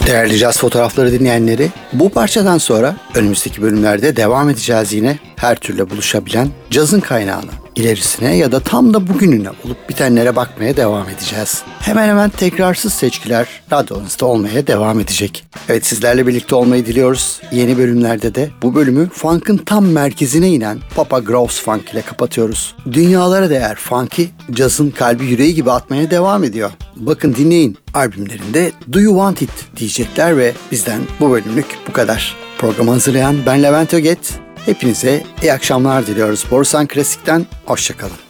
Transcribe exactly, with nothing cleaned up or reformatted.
Değerli caz fotoğrafları dinleyenleri, bu parçadan sonra önümüzdeki bölümlerde devam edeceğiz yine her türlü buluşabilen cazın kaynağına, ilerisine ya da tam da bugününe olup bitenlere bakmaya devam edeceğiz. Hemen hemen tekrarsız seçkiler radyonuzda olmaya devam edecek. Evet, sizlerle birlikte olmayı diliyoruz. Yeni bölümlerde de bu bölümü funk'ın tam merkezine inen Papa Groves Funk ile kapatıyoruz. Dünyalara değer funky, cazın kalbi yüreği gibi atmaya devam ediyor. Bakın, dinleyin, albümlerinde Do You Want It diyecekler ve bizden bu bölümlük bu kadar. Programı hazırlayan ben Levent Öget. Hepinize iyi akşamlar diliyoruz. Borusan Klasik'ten hoşça kalın.